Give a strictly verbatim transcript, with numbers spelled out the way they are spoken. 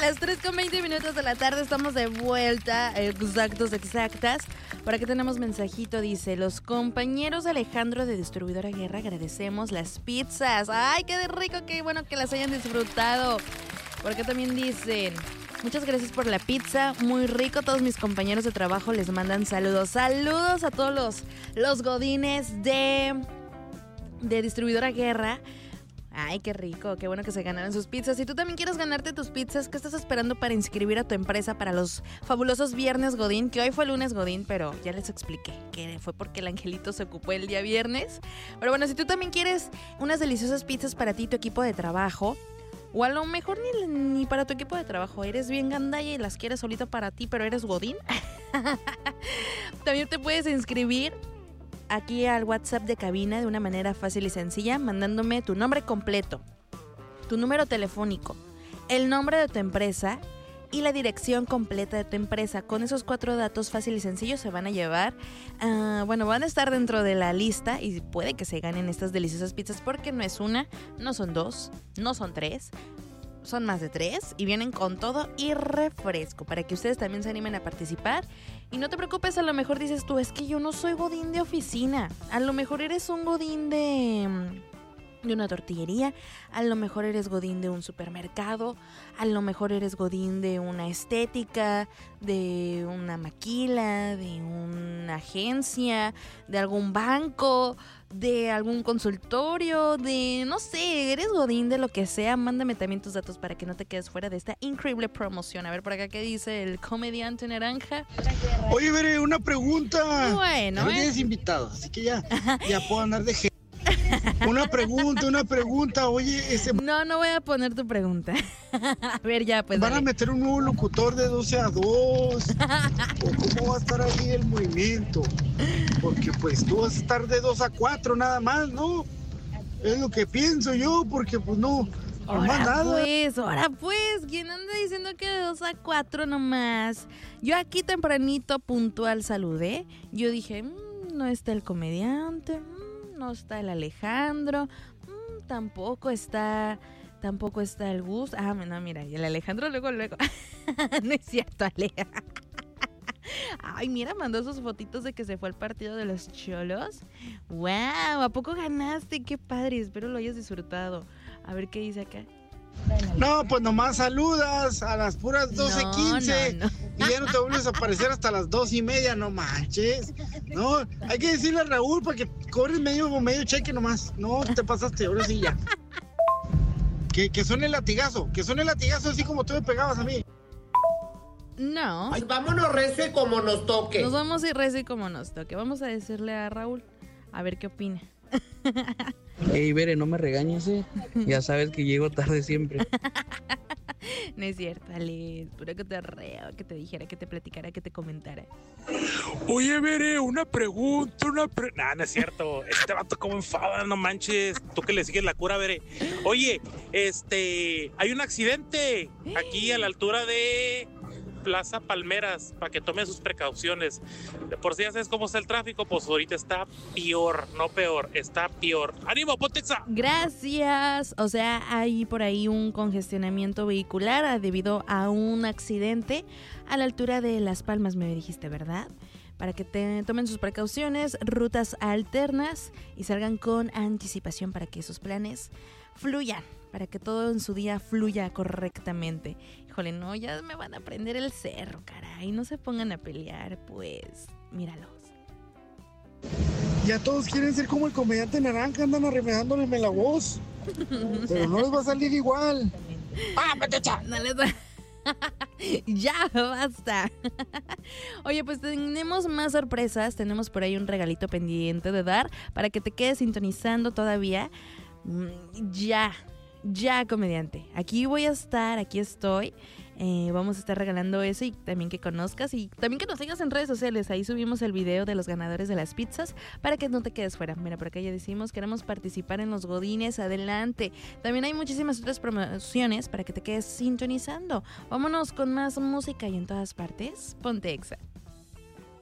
las tres con veinte minutos de la tarde estamos de vuelta, exactos, exactas. Por aquí tenemos mensajito, dice: los compañeros de Alejandro de Distribuidora Guerra agradecemos las pizzas. Ay, qué de rico, qué bueno que las hayan disfrutado. Por acá también dicen: muchas gracias por la pizza, muy rico. Todos mis compañeros de trabajo les mandan saludos. Saludos a todos los, los godines de, de Distribuidora Guerra. Ay, qué rico, qué bueno que se ganaron sus pizzas. Si tú también quieres ganarte tus pizzas, ¿qué estás esperando para inscribir a tu empresa para los fabulosos viernes Godín? Que hoy fue lunes Godín, pero ya les expliqué que fue porque el angelito se ocupó el día viernes. Pero bueno, si tú también quieres unas deliciosas pizzas para ti y tu equipo de trabajo, o a lo mejor ni, ni para tu equipo de trabajo, eres bien gandalla y las quieres solito para ti, pero eres Godín, también te puedes inscribir aquí al WhatsApp de cabina de una manera fácil y sencilla, mandándome tu nombre completo, tu número telefónico, el nombre de tu empresa y la dirección completa de tu empresa. Con esos cuatro datos fácil y sencillos se van a llevar, uh, bueno, van a estar dentro de la lista y puede que se ganen estas deliciosas pizzas, porque no es una, no son dos, no son tres, son más de tres y vienen con todo y refresco para que ustedes también se animen a participar. Y no te preocupes, a lo mejor dices tú, es que yo no soy godín de oficina, a lo mejor eres un godín de, de una tortillería, a lo mejor eres godín de un supermercado, a lo mejor eres godín de una estética, de una maquila, de una agencia, de algún banco, de algún consultorio, de, no sé, eres godín de lo que sea. Mándame también tus datos para que no te quedes fuera de esta increíble promoción. A ver, por acá, ¿qué dice el comediante naranja? Oye, veré, una pregunta. Bueno, ya tienes ¿eh? invitados, así que ya, ya puedo andar de gente. Una pregunta, una pregunta. Oye, ese... No, no voy a poner tu pregunta. A ver, ya, pues ¿Van dale. a meter un nuevo locutor de doce a dos? ¿O cómo va a estar ahí el movimiento? Porque pues tú vas a estar de dos a cuatro nada más, ¿no? Es lo que pienso yo, porque pues no, no más Ahora nada. pues, ahora pues, ¿quién anda diciendo que de dos a cuatro nomás? Yo aquí tempranito puntual saludé. Yo dije, mmm, no está el comediante, mmm, no está el Alejandro, mmm, tampoco está... Tampoco está el Gus. Ah, no, mira, y el Alejandro luego, luego. No es cierto, Ale. Ay, mira, mandó sus fotitos de que se fue al partido de los Cholos. ¡Wow! ¿A poco ganaste? ¡Qué padre! Espero lo hayas disfrutado. A ver qué dice acá. No, pues nomás saludas a las puras doce quince no, no, no. y ya no te vuelves a aparecer hasta las dos y media, no manches. No, hay que decirle a Raúl para que corres medio, medio cheque nomás. No, te pasaste, ahora sí ya. Que, que suene el latigazo, que suene el latigazo así como tú me pegabas a mí. No. Ay, vámonos recio como nos toque. Nos vamos a ir recio como nos toque. Vamos a decirle a Raúl a ver qué opina. Ey, Bere, no me regañes, ¿eh? Ya sabes que llego tarde siempre. No es cierto, Ale. Puro que te reo, que te dijera, que te platicara, que te comentara. Oye, Bere, una pregunta, una pre... Nah, no es cierto. Este vato como enfada, no manches. Tú que le sigues la cura, Bere. Oye, este... hay un accidente aquí a la altura de Plaza Palmeras, para que tome sus precauciones. Por si ya sabes cómo está el tráfico, pues ahorita está peor, no peor, está peor. ¡Ánimo, Pontexa! Gracias. O sea, hay por ahí un congestionamiento vehicular debido a un accidente a la altura de Las Palmas, me dijiste, ¿verdad? Para que te tomen sus precauciones, rutas alternas y salgan con anticipación para que esos planes fluyan, para que todo en su día fluya correctamente. Híjole, no, ya me van a prender el cerro, caray. No se pongan a pelear, pues, míralos. Ya todos quieren ser como el comediante naranja, andan arremedándole la voz. Pero no les va a salir igual. ¡Ah, Pontexa! No les va... Ya, basta. Oye, pues tenemos más sorpresas. Tenemos por ahí un regalito pendiente de dar para que te quedes sintonizando todavía. Ya, ya, comediante. Aquí voy a estar, aquí estoy. Eh, vamos a estar regalando eso y también que conozcas y también que nos sigas en redes sociales. Ahí subimos el video de los ganadores de las pizzas para que no te quedes fuera. Mira, por acá ya decimos, queremos participar en los Godines, adelante. También hay muchísimas otras promociones para que te quedes sintonizando. Vámonos con más música y en todas partes, ponte Exa.